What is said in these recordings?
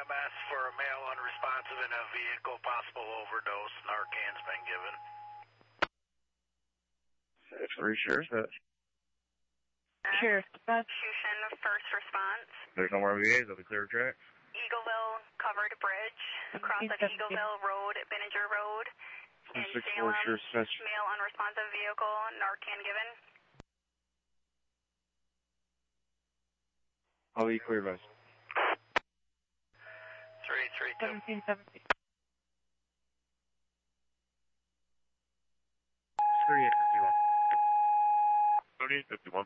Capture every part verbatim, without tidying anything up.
M S for a male unresponsive in a vehicle, possible overdose. Narcan's been given. Three sheriff's dispatch. Sheriff's dispatch. Shushan, first response. There's no more V As, they'll be clear track. Eagleville covered bridge, across of Eagleville Road, Binninger Road, in Salem, male unresponsive vehicle, Narcan given. I'll be clear, guys. three three two. seventeen seventeen. thirty-eight fifty-one. thirty-eight fifty-one.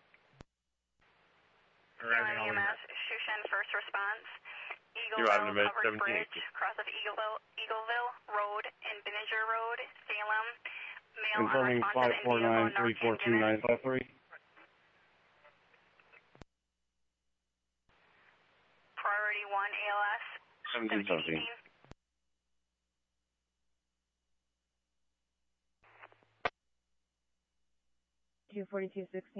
Salem E M S, Shushan, first response. You're out in the Eagleville covered bridge, across of Eagleville, Eagleville Road, and Binninger Road, Salem, male Confirming unresponsive five four nine three four two nine five three. Priority one A L S. seventeen seventeen. two forty-two sixteen.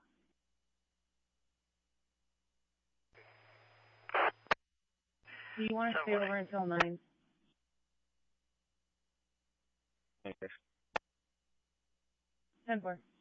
Do you want to stay over until nine? Okay. ten four.